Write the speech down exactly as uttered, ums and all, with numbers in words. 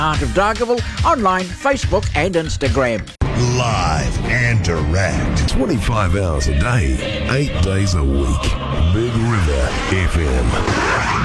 Art of Dargaville, online, Facebook and Instagram. Live and direct. twenty-five hours a day, eight days a week. Big River F M.